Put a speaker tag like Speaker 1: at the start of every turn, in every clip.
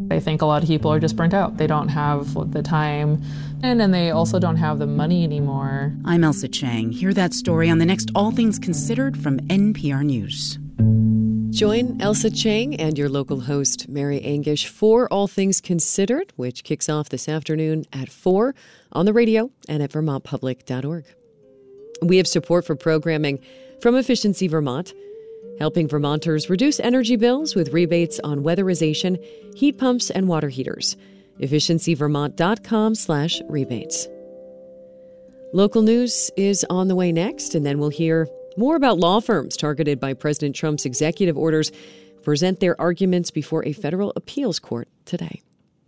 Speaker 1: I think a lot of people are just burnt out. They don't have the time, and they also don't have the money anymore.
Speaker 2: I'm Elsa Chang. Hear that story on the next All Things Considered from NPR News.
Speaker 3: Join Elsa Chang and your local host, Mary Angish, for All Things Considered, which kicks off this afternoon at 4 on the radio and at vermontpublic.org. We have support for programming from Efficiency Vermont, helping Vermonters reduce energy bills with rebates on weatherization, heat pumps, and water heaters. EfficiencyVermont.com/rebates. Local news is on the way next, and then we'll hear more about law firms targeted by President Trump's executive orders present their arguments before a federal appeals court today.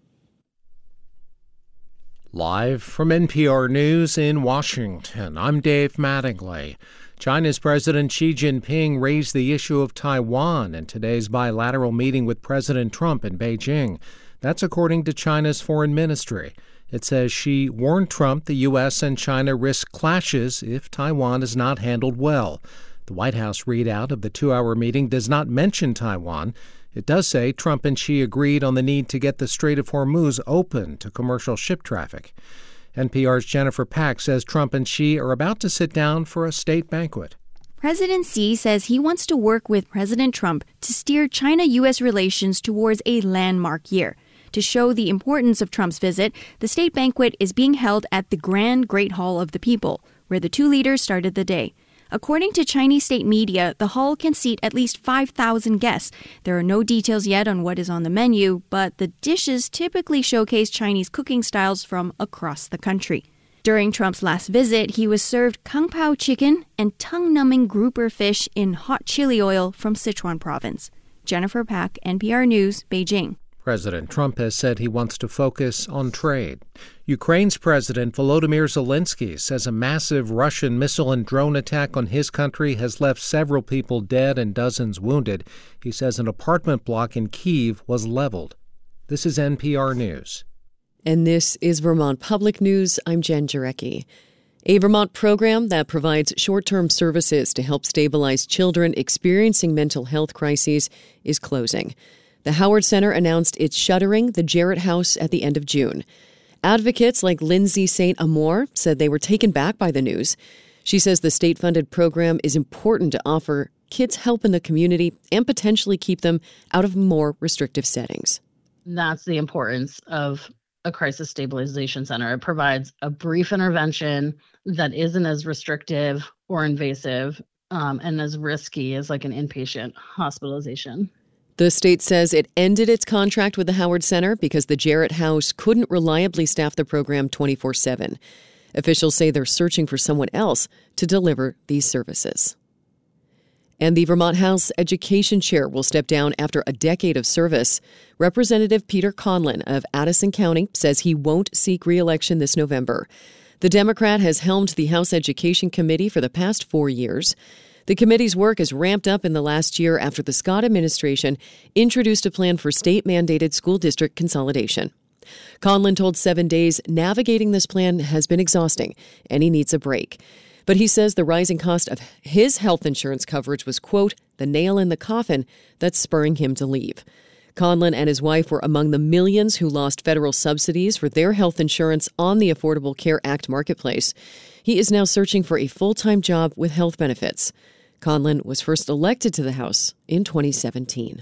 Speaker 4: Live from NPR News in Washington, I'm Dave Mattingly. China's President Xi Jinping raised the issue of Taiwan in today's bilateral meeting with President Trump in Beijing. That's according to China's foreign ministry. It says Xi warned Trump the U.S. and China risk clashes if Taiwan is not handled well. The White House readout of the 2-hour meeting does not mention Taiwan. It does say Trump and Xi agreed on the need to get the Strait of Hormuz open to commercial ship traffic. NPR's Jennifer Pack says Trump and Xi are about to sit down for a state banquet.
Speaker 5: President Xi says he wants to work with President Trump to steer China-U.S. relations towards a landmark year. To show the importance of Trump's visit, the state banquet is being held at the Grand Great Hall of the People, where the two leaders started the day. According to Chinese state media, the hall can seat at least 5,000 guests. There are no details yet on what is on the menu, but the dishes typically showcase Chinese cooking styles from across the country. During Trump's last visit, he was served kung pao chicken and tongue-numbing grouper fish in hot chili oil from Sichuan province. Jennifer Pack, NPR News, Beijing.
Speaker 4: President Trump has said he wants to focus on trade. Ukraine's President Volodymyr Zelensky says a massive Russian missile and drone attack on his country has left several people dead and dozens wounded. He says an apartment block in Kyiv was leveled. This is NPR News.
Speaker 3: And this is Vermont Public News. I'm Jen Jarecki. A Vermont program that provides short-term services to help stabilize children experiencing mental health crises is closing. The Howard Center announced it's shuttering the Jarrett House at the end of June. Advocates like Lindsay St. Amour said they were taken back by the news. She says the state-funded program is important to offer kids help in the community and potentially keep them out of more restrictive settings.
Speaker 6: That's the importance of a crisis stabilization center. It provides a brief intervention that isn't as restrictive or invasive and as risky as like an inpatient hospitalization.
Speaker 3: The state says it ended its contract with the Howard Center because the Jarrett House couldn't reliably staff the program 24/7. Officials say they're searching for someone else to deliver these services. And the Vermont House Education Chair will step down after a decade of service. Representative Peter Conlin of Addison County says he won't seek re-election this November. The Democrat has helmed the House Education Committee for the past 4 years. The committee's work has ramped up in the last year after the Scott administration introduced a plan for state-mandated school district consolidation. Conlin told 7 Days navigating this plan has been exhausting and he needs a break. But he says the rising cost of his health insurance coverage was, quote, the nail in the coffin that's spurring him to leave. Conlin and his wife were among the millions who lost federal subsidies for their health insurance on the Affordable Care Act marketplace. He is now searching for a full-time job with health benefits. Conlin was first elected to the House in 2017.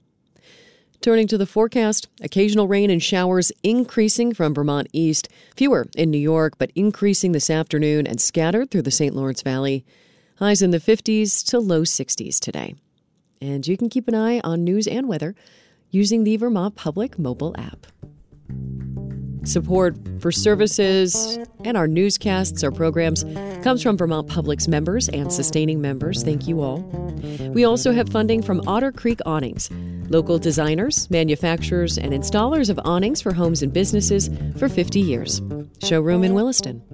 Speaker 3: Turning to the forecast, occasional rain and showers increasing from Vermont east, fewer in New York, but increasing this afternoon and scattered through the St. Lawrence Valley. Highs in the 50s to low 60s today. And you can keep an eye on news and weather using the Vermont Public mobile app. Support for services and our newscasts, our programs, comes from Vermont Public's members and sustaining members. Thank you all. We also have funding from Otter Creek Awnings, local designers, manufacturers, and installers of awnings for homes and businesses for 50 years. Showroom in Williston.